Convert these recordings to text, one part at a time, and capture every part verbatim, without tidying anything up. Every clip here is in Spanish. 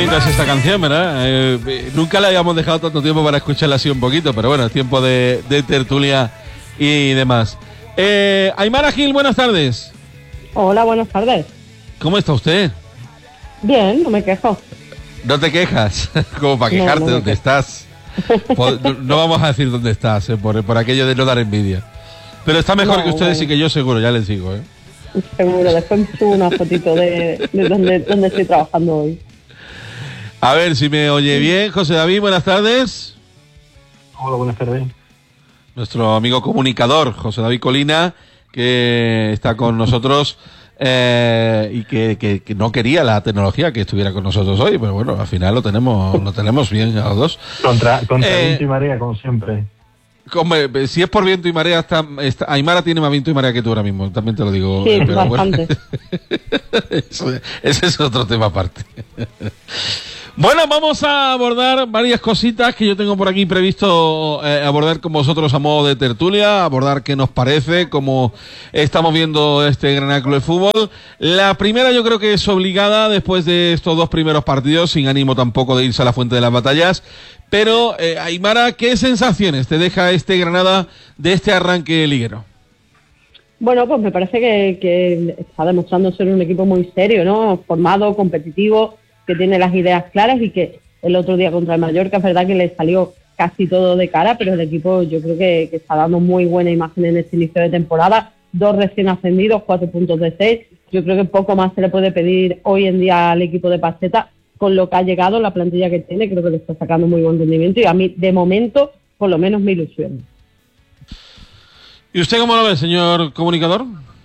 bonita es esta canción, ¿verdad? Eh, nunca la habíamos dejado tanto tiempo para escucharla así un poquito, pero bueno, es tiempo de, de tertulia y demás. Eh, Aymara Gil, buenas tardes. Hola, buenas tardes. ¿Cómo está usted? Bien, no me quejo. ¿No te quejas? Como para quejarte, no, no ¿dónde estás? No, no vamos a decir dónde estás, eh, por, por aquello de no dar envidia. Pero está mejor no, que ustedes bueno. Y que yo seguro, ya les digo, ¿eh? Seguro, después subo una fotito de, de donde, donde estoy trabajando hoy. A ver si me oye bien. José David, buenas tardes. Hola, buenas tardes. Nuestro amigo comunicador, José David Colina, que está con nosotros eh, y que, que, que no quería la tecnología que estuviera con nosotros hoy, pero bueno, al final lo tenemos lo tenemos bien a los dos. Contra, contra eh, viento y marea, como siempre. Como, si es por viento y marea, está, está, Aymara tiene más viento y marea que tú ahora mismo, también te lo digo. Sí, pero bastante. Bueno, eso, ese es otro tema aparte. Bueno, vamos a abordar varias cositas que yo tengo por aquí previsto eh, abordar con vosotros a modo de tertulia, abordar qué nos parece, cómo estamos viendo este Granada Club de Fútbol. La primera yo creo que es obligada después de estos dos primeros partidos, sin ánimo tampoco de irse a la fuente de las batallas. Pero, eh, Aymara, ¿qué sensaciones te deja este Granada de este arranque liguero? Bueno, pues me parece que, que está demostrando ser un equipo muy serio, ¿no? Formado, competitivo, que tiene las ideas claras y que el otro día contra el Mallorca es verdad que le salió casi todo de cara, pero el equipo yo creo que, que está dando muy buena imagen en este inicio de temporada. Dos recién ascendidos, cuatro puntos de seis. Yo creo que poco más se le puede pedir hoy en día al equipo de Pacheta. Con lo que ha llegado, la plantilla que tiene, creo que le está sacando muy buen rendimiento y a mí, de momento, por lo menos me ilusiona. ¿Y usted cómo lo ve, señor comunicador?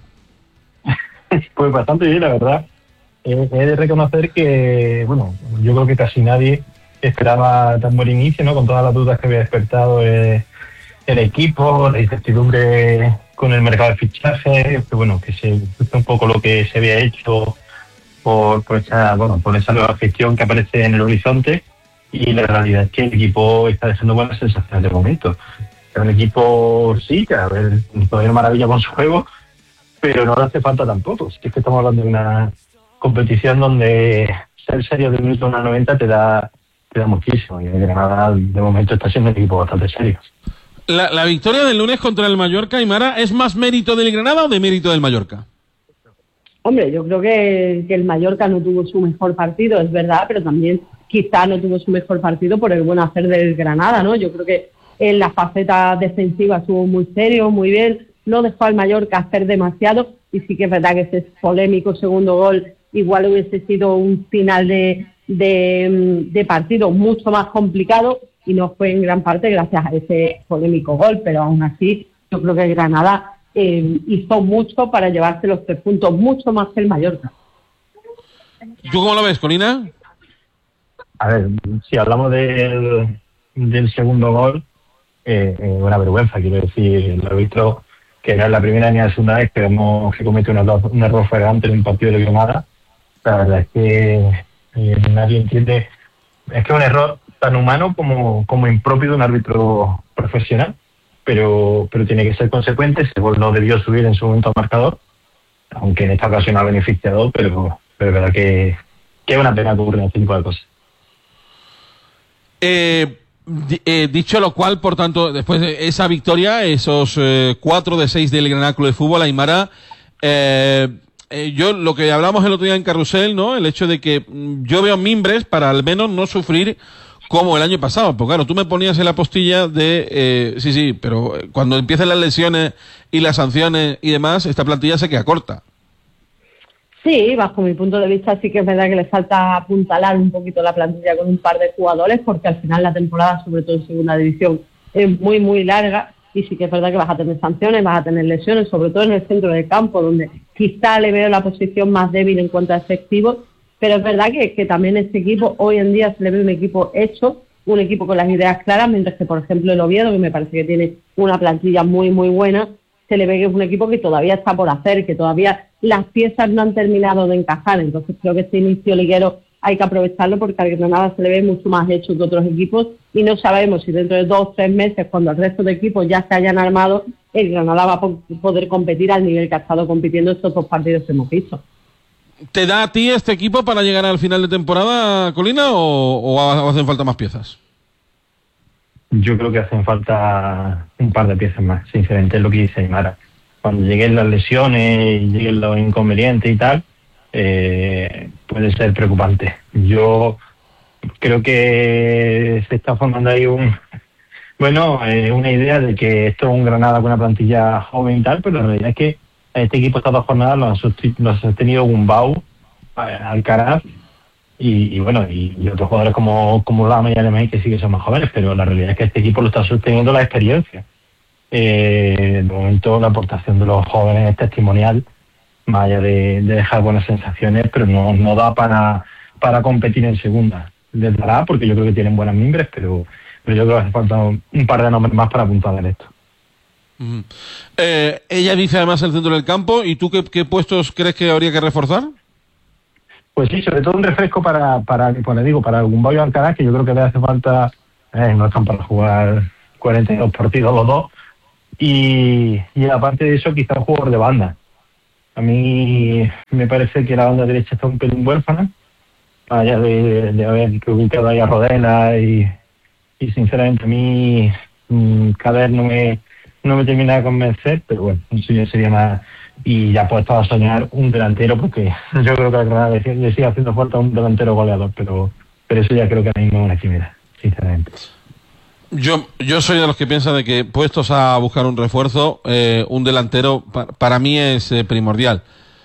Pues bastante bien, la verdad. Eh, he de reconocer que, bueno, yo creo que casi nadie esperaba tan buen inicio, ¿no? Con todas las dudas que había despertado eh, el equipo, la incertidumbre con el mercado de fichajes, que bueno, que se justo un poco lo que se había hecho Por, por esa bueno por esa nueva gestión que aparece en el horizonte, y la realidad es que el equipo está dejando buenas sensaciones de momento. Es un equipo, sí, que a ver, todavía maravilla con su juego, pero no le hace falta tampoco. Es que estamos hablando de una competición donde ser serio del minuto uno noventa te da, te da muchísimo, y el Granada de momento está siendo un equipo bastante serio. La, la victoria del lunes contra el Mallorca, Aymara, ¿es más mérito del Granada o de mérito del Mallorca? Hombre, yo creo que, que el Mallorca no tuvo su mejor partido, es verdad, pero también quizá no tuvo su mejor partido por el buen hacer del Granada, ¿no? Yo creo que en la faceta defensiva estuvo muy serio, muy bien, no dejó al Mallorca hacer demasiado, y sí que es verdad que ese polémico segundo gol igual hubiese sido un final de, de, de partido mucho más complicado, y no fue en gran parte gracias a ese polémico gol, pero aún así yo creo que el Granada Eh, hizo mucho para llevarse los tres puntos, mucho más que el Mallorca. ¿Tú cómo lo ves, Colina? A ver, si hablamos del, del segundo gol, eh, eh, una vergüenza, quiero decir, el árbitro, que no es la primera ni la segunda vez que vemos que comete un error, un error flagrante en un partido de Granada. La verdad es que eh, nadie entiende, es que es un error tan humano como, como impropio de un árbitro profesional. Pero, pero tiene que ser consecuente. Ese gol no debió subir en su momento al marcador, aunque en esta ocasión ha beneficiado, pero, pero es verdad que, que es una pena que ocurra este tipo de cosas. Eh, eh, dicho lo cual, por tanto, después de esa victoria, esos eh, cuatro de seis del Granada Club de Fútbol, Aymara, eh, eh, yo lo que hablamos el otro día en Carrusel, ¿no? El hecho de que yo veo mimbres para al menos no sufrir como el año pasado, porque claro, tú me ponías en la postilla de, eh, sí, sí, pero cuando empiecen las lesiones y las sanciones y demás, esta plantilla se queda corta. Sí, bajo mi punto de vista sí que es verdad que le falta apuntalar un poquito la plantilla con un par de jugadores, porque al final la temporada, sobre todo en segunda división, es muy, muy larga, y sí que es verdad que vas a tener sanciones, vas a tener lesiones, sobre todo en el centro del campo, donde quizá le veo la posición más débil en cuanto a efectivos. Pero es verdad que, que también este equipo hoy en día se le ve un equipo hecho, un equipo con las ideas claras, mientras que, por ejemplo, el Oviedo, que me parece que tiene una plantilla muy, muy buena, se le ve que es un equipo que todavía está por hacer, que todavía las piezas no han terminado de encajar. Entonces creo que este inicio liguero hay que aprovecharlo, porque al Granada se le ve mucho más hecho que otros equipos, y no sabemos si dentro de dos o tres meses, cuando el resto de equipos ya se hayan armado, el Granada va a poder competir al nivel que ha estado compitiendo estos dos partidos que hemos visto. ¿Te da a ti este equipo para llegar al final de temporada, Colina, o, o hacen falta más piezas? Yo creo que hacen falta un par de piezas más, sinceramente, es lo que dice Aimara. Cuando lleguen las lesiones y lleguen los inconvenientes y tal, eh, puede ser preocupante. Yo creo que se está formando ahí un bueno eh, una idea de que esto es un Granada con una plantilla joven y tal, pero la realidad es que este equipo estas dos jornadas lo ha, lo ha sostenido Gumbau, Alcaraz y, y bueno y, y otros jugadores como, como Lama y Alemán, que sí que son más jóvenes, pero la realidad es que este equipo lo está sosteniendo la experiencia. Eh, de momento la aportación de los jóvenes es testimonial, más allá de, de dejar buenas sensaciones, pero no, no da para, para competir en segunda. Les dará porque yo creo que tienen buenas mimbres, pero, pero yo creo que hace falta un, un par de nombres más para apuntar en esto. Uh-huh. Eh, ella dice además el centro del campo. ¿Y tú qué, qué puestos crees que habría que reforzar? Pues sí, sobre todo un refresco para, para pues le digo, para Gumbau y Alcaraz, que yo creo que le hace falta, eh, no están para jugar cuarenta y dos partidos los dos, y, y aparte de eso quizá un jugador de banda. A mí me parece que la banda derecha está un pelín huérfana, allá de, de haber ubicado ahí a Rodela, y, y sinceramente a mí mmm, Kader no me no me termina de convencer, pero bueno, eso ya sería más. Y ya puesto a soñar un delantero, porque yo creo que a Granada le, le sigue haciendo falta un delantero goleador, pero pero eso ya creo que a mí no es una quimera, sinceramente. Yo yo soy de los que piensan de que puestos a buscar un refuerzo, eh, un delantero pa, para mí es eh, primordial.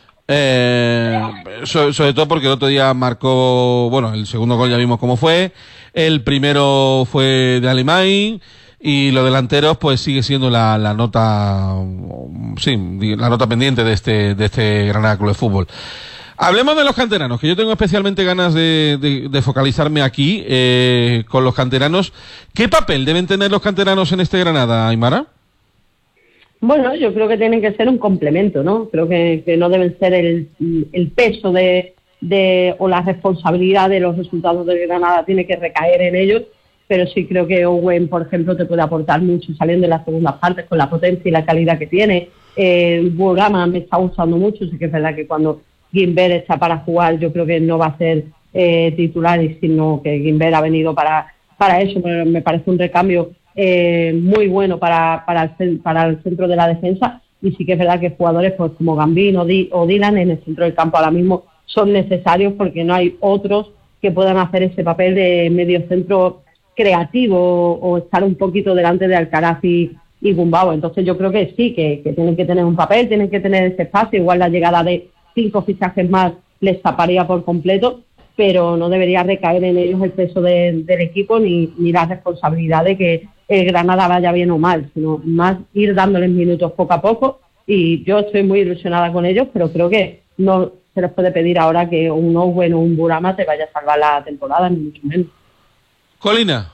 Eh, sobre, sobre todo porque el otro día marcó, bueno, el segundo gol ya vimos cómo fue, el primero fue de Alemán. Y los delanteros, pues sigue siendo la, la nota, sí, la nota pendiente de este, de este Granada Club de Fútbol. Hablemos de los canteranos, que yo tengo especialmente ganas de, de, de focalizarme aquí, eh, con los canteranos. ¿Qué papel deben tener los canteranos en este Granada, Aimara? Bueno, yo creo que tienen que ser un complemento, ¿no? Creo que, que no deben ser el, el peso de, de, o la responsabilidad de los resultados de Granada tiene que recaer en ellos. Pero sí creo que Owen, por ejemplo, te puede aportar mucho saliendo de las segundas partes con la potencia y la calidad que tiene. Eh, Burgama me está gustando mucho, sí que es verdad que cuando Guimbert está para jugar yo creo que no va a ser eh, titular, y sino que Guimbert ha venido para, para eso. Me, me parece un recambio eh, muy bueno para, para, el, para el centro de la defensa, y sí que es verdad que jugadores pues como Gambino o, Di, o Dylan en el centro del campo ahora mismo son necesarios, porque no hay otros que puedan hacer ese papel de medio centro creativo o estar un poquito delante de Alcaraz y, y Gumbau. Entonces yo creo que sí, que, que tienen que tener un papel, tienen que tener ese espacio. Igual la llegada de cinco fichajes más les taparía por completo, pero no debería recaer en ellos el peso de, del equipo ni, ni la responsabilidad de que el Granada vaya bien o mal, sino más ir dándoles minutos poco a poco. Y yo estoy muy ilusionada con ellos, pero creo que no se les puede pedir ahora que un Owen o un Burama te vaya a salvar la temporada, ni mucho menos. Colina.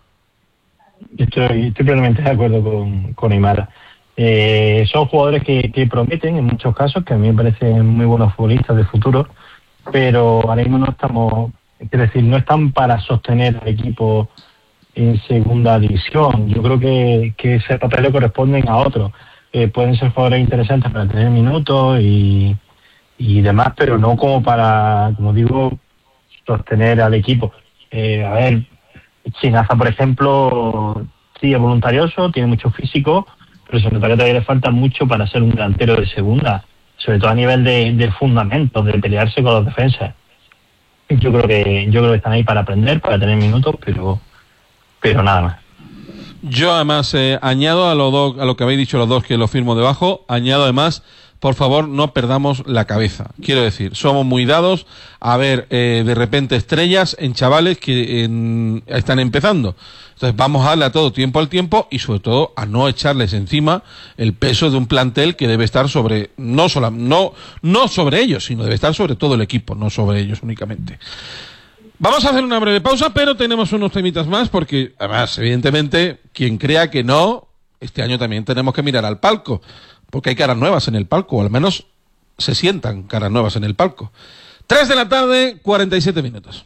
Estoy, estoy plenamente de acuerdo con, con Aimara. Eh, son jugadores que, que prometen en muchos casos, que a mí me parecen muy buenos futbolistas de futuro, pero ahora mismo no estamos, es decir, no están para sostener al equipo en segunda división. Yo creo que, que ese papel le corresponden a otros. Eh, pueden ser jugadores interesantes para tener minutos y, y demás, pero no como para, como digo, sostener al equipo. Eh, a ver, Chinaza, por ejemplo, sí es voluntarioso, tiene mucho físico, pero se nota que todavía le falta mucho para ser un delantero de segunda, sobre todo a nivel de, de fundamentos, de pelearse con los defensas. Yo creo que yo creo que están ahí para aprender, para tener minutos, pero pero nada más. Yo además eh, añado a lo, do, a lo que habéis dicho los dos, que lo firmo debajo, añado además, por favor, no perdamos la cabeza. Quiero decir, somos muy dados a ver eh, de repente estrellas en chavales que en, están empezando. Entonces vamos a darle a todo tiempo al tiempo y sobre todo a no echarles encima el peso de un plantel que debe estar sobre, no sola, no, no sobre ellos, sino debe estar sobre todo el equipo, no sobre ellos únicamente. Vamos a hacer una breve pausa, pero tenemos unos temitas más porque, además, evidentemente, quien crea que no, este año también tenemos que mirar al palco. Porque hay caras nuevas en el palco, o al menos se sientan caras nuevas en el palco. Tres de la tarde, cuarenta y siete minutos.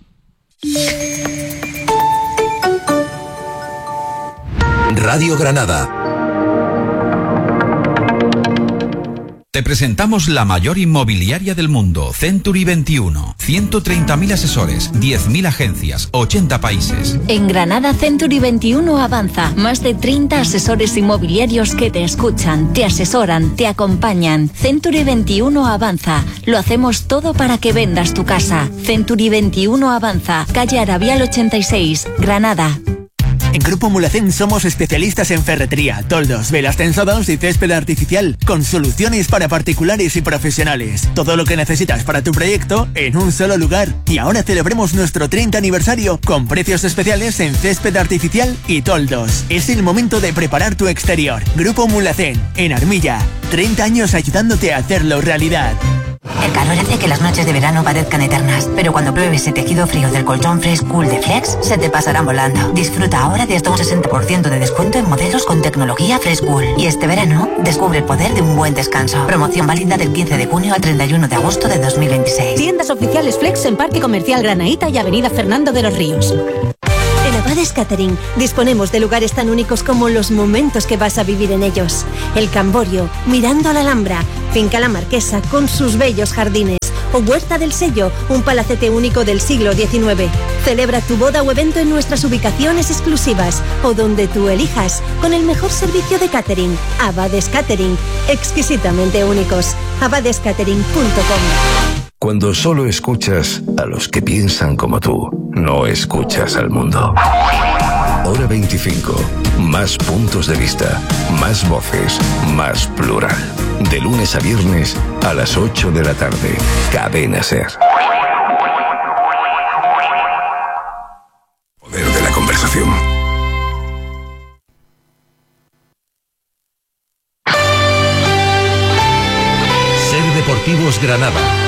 Radio Granada. Te presentamos la mayor inmobiliaria del mundo, Century veintiuno. ciento treinta mil asesores, diez mil agencias, ochenta países. En Granada, Century veintiuno avanza. Más de treinta asesores inmobiliarios que te escuchan, te asesoran, te acompañan. Century veintiuno avanza. Lo hacemos todo para que vendas tu casa. Century veintiuno avanza. Calle Arabial ochenta y seis, Granada. En Grupo Mulhacén somos especialistas en ferretería, toldos, velas tensadas y césped artificial, con soluciones para particulares y profesionales. Todo lo que necesitas para tu proyecto en un solo lugar. Y ahora celebremos nuestro treinta aniversario con precios especiales en césped artificial y toldos. Es el momento de preparar tu exterior. Grupo Mulhacén, en Armilla. treinta años ayudándote a hacerlo realidad. El calor hace que las noches de verano parezcan eternas, pero cuando pruebes el tejido frío del colchón Fresh Cool de Flex, se te pasarán volando. Disfruta ahora de hasta un sesenta por ciento de descuento en modelos con tecnología Fresh Cool. Y este verano, descubre el poder de un buen descanso. Promoción válida del quince de junio al treinta y uno de agosto de dos mil veintiséis. Tiendas oficiales Flex en Parque Comercial Granaíta y Avenida Fernando de los Ríos. En Abades Catering disponemos de lugares tan únicos como los momentos que vas a vivir en ellos. El Camborio, mirando a la Alhambra, Finca La Marquesa con sus bellos jardines, o Huerta del Sello, un palacete único del siglo diecinueve. Celebra tu boda o evento en nuestras ubicaciones exclusivas o donde tú elijas, con el mejor servicio de catering. Abades Catering, exquisitamente únicos. abades catering punto com. Cuando solo escuchas a los que piensan como tú, no escuchas al mundo. Hora veinticinco. Más puntos de vista, más voces, más plural. De lunes a viernes a las ocho de la tarde. Cadena Ser. Poder de la conversación. Ser Deportivos Granada.